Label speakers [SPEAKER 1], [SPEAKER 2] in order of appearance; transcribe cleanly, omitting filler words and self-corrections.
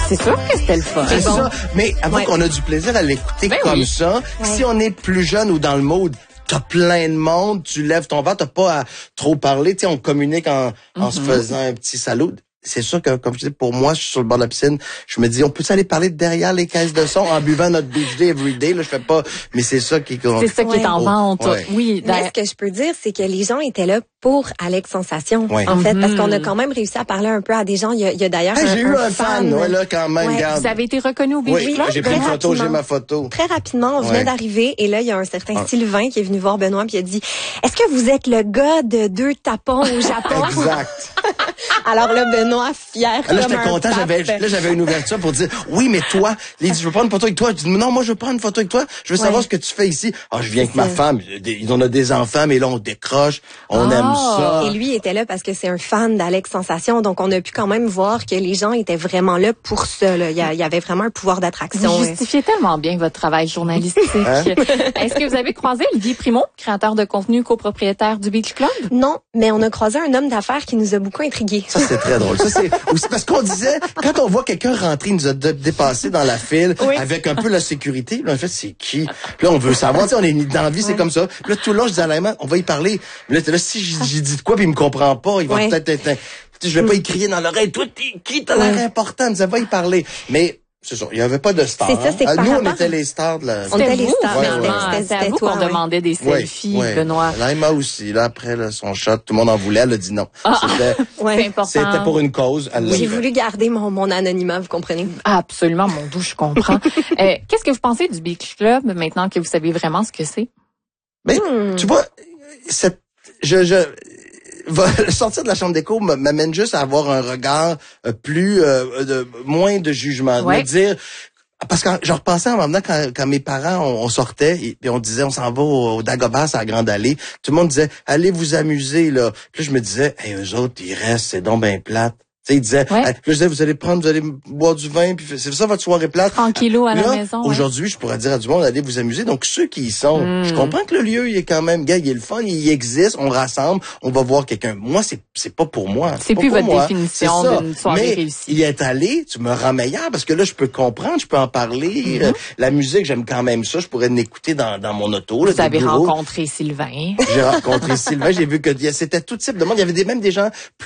[SPEAKER 1] C'est sûr que c'était le fun.
[SPEAKER 2] C'est ça. Mais avant qu'on a du plaisir à l'écouter comme ça, si on est plus jeune ou dans le mode, t'as plein de monde, tu lèves ton verre, t'as pas à trop parler, tu sais, on communique en se faisant un petit salut. C'est sûr que, comme je dis, pour moi, je suis sur le bord de la piscine, je me dis, on peut aller parler derrière les caisses de son en buvant notre beach day everyday, là, je fais pas, mais c'est ça qui est...
[SPEAKER 1] C'est ça qui est en vente. Oui.
[SPEAKER 3] Mais ce que je peux dire, c'est que les gens étaient là pour Alex Sensation, en fait, parce qu'on a quand même réussi à parler un peu à des gens. Il y a d'ailleurs
[SPEAKER 2] j'ai eu un fan, là, quand même, regarde.
[SPEAKER 1] Vous avez été reconnu au Beach Club?
[SPEAKER 2] J'ai pris une photo, j'ai ma photo.
[SPEAKER 3] Très rapidement, on venait d'arriver, et là, il y a un certain Sylvain qui est venu voir Benoît, puis il a dit, est-ce que vous êtes le gars de 2 tapons au Japon?
[SPEAKER 2] Exact.
[SPEAKER 3] Alors là, Benoît, fier
[SPEAKER 2] là, j'étais content, j'avais une ouverture pour dire, oui, mais toi, il dit, je veux prendre une photo avec toi. Je dis, non, moi, je veux prendre une photo avec toi. Je veux savoir ce que tu fais ici. Ah, je viens avec ma femme. On a des enfants, mais là, on décroche. On aime ça.
[SPEAKER 3] Et lui était là parce que c'est un fan d'Alex Sensation. Donc, on a pu quand même voir que les gens étaient vraiment là pour ça, là. Il y avait vraiment un pouvoir d'attraction.
[SPEAKER 1] Vous justifiez tellement bien votre travail journalistique. Est-ce que vous avez croisé Olivier Primo, créateur de contenu, copropriétaire du Beach Club?
[SPEAKER 3] Non, mais on a croisé un homme d'affaires qui nous a beaucoup intrigués.
[SPEAKER 2] Ça, c'est très drôle. Ça, c'est aussi parce qu'on disait, quand on voit quelqu'un rentrer, il nous a dépassé dans la file avec un peu la sécurité. Là, en fait, c'est qui? Puis là, on veut savoir. Tu sais, on est dans la vie, c'est comme ça. Puis là, tout le long, je disais à Laïman, on va y parler. Mais là, si j'ai dit de quoi, puis il me comprend pas, il va peut-être être... Je vais pas y crier dans l'oreille. Toi, t'es qui? T'as l'air important. Ça va y parler. Mais... C'est ça, il n'y avait pas de stars.
[SPEAKER 3] C'est ça, c'est
[SPEAKER 2] nous, on était les stars de la...
[SPEAKER 3] On était les stars.
[SPEAKER 1] C'était à vous qu'on demandait des selfies, Benoît.
[SPEAKER 2] Laïma aussi. Là, après, son shot, tout le monde en voulait. Elle a dit non. C'était pour une cause.
[SPEAKER 3] J'ai voulu garder mon anonymat, vous comprenez?
[SPEAKER 1] Absolument, mon doux, je comprends. Qu'est-ce que vous pensez du Beach Club maintenant que vous savez vraiment ce que c'est?
[SPEAKER 2] Mais, tu vois, sortir de la chambre d'écho m'amène juste à avoir un regard moins de jugement. De me dire, parce que je repensais en même temps quand mes parents, on sortait et on disait, on s'en va au Dagobah, à la Grande Allée. Tout le monde disait, allez vous amuser, là. Puis là, je me disais, eux autres, ils restent, c'est donc ben plate. Tu sais, il disait, je disais, vous allez boire du vin, puis c'est ça votre soirée plate.
[SPEAKER 1] Tranquillou à la maison.
[SPEAKER 2] Aujourd'hui, je pourrais dire à du monde, allez vous amuser. Donc, ceux qui y sont, je comprends que le lieu, il est quand même, il est le fun, il existe, on rassemble, on va voir quelqu'un. Moi, c'est pas pour moi.
[SPEAKER 1] C'est plus votre définition d'une soirée réussie.
[SPEAKER 2] Y être allé, tu me rends meilleur, parce que là, je peux comprendre, je peux en parler. La musique, j'aime quand même ça, je pourrais l'écouter dans mon auto.
[SPEAKER 1] Vous avez rencontré Sylvain.
[SPEAKER 2] J'ai rencontré Sylvain, j'ai vu que c'était tout type de monde. Il y avait même des gens